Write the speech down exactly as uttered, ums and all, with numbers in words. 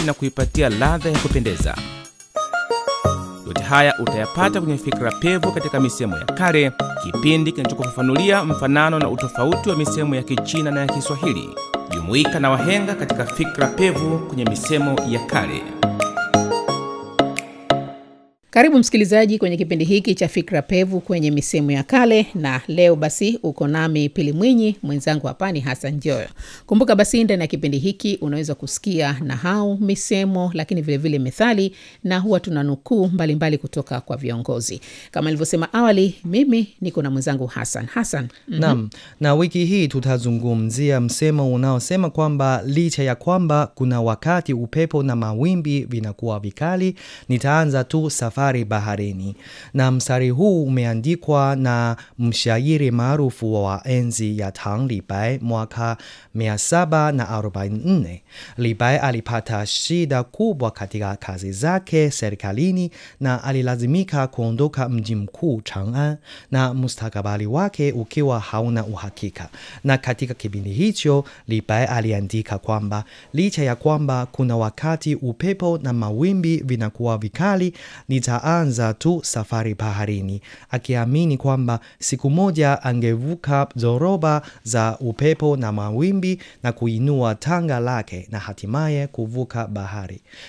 na kuipatia ladha ya kupendeza. Yote haya utayapata kwenye Fikra Pevu katika misemo ya kale, kipindi kinachokufafanulia mfanano na utofauti wa misemo ya Kichina na ya Kiswahili. Jumuika na wahenga katika Fikra Pevu kwenye misemo ya kale. Karibu msikilizaji kwenye kipindi hiki cha Fikra Pevu kwenye misemo ya kale, na leo basi uko nami Pili Mwinyi, mwenzangu hapa ni Hassan Joyo. Kumbuka basi ndani ya kipindi hiki unaweza kusikia nahau, misemo, lakini vile vile methali, na huwa tunanukuu mbalimbali kutoka kwa viongozi. Kama nilivyosema awali, mimi niko na mwenzangu Hassan. Hassan. Mm-hmm. Naam, na wiki hii tutazungumzia msemo unaosema kwamba licha ya kwamba kuna wakati upepo na mawimbi vinakuwa vikali, nitaanza tu safari baharini. Na mstari huu umeandikwa na mshairi maarufu wa enzi ya Tang Li Bai mwaka mia saba na arobaini na nne. Li Bai alipata shida kubwa katika kazi zake serikalini na alilazimika kuondoka mji mkuu Chang'an, na mustakabali wake ukiwa hauna uhakika. Na katika kipindi hicho Li Bai aliandika kwamba licha ya kwamba kuna wakati upepo na mawimbi vinakuwa vikali, nitaanza tu safari baharini, akiamini kwamba siku moja angevuka zoroba za upepo na mawimbi na kuinua tanga lake na hatimaye kuvuka bahari.